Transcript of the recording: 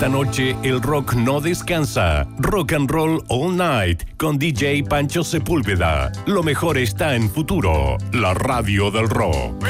Esta noche el rock no descansa. Rock and Roll All Night con DJ Pancho Sepúlveda. Lo mejor está en Futuro, la radio del rock.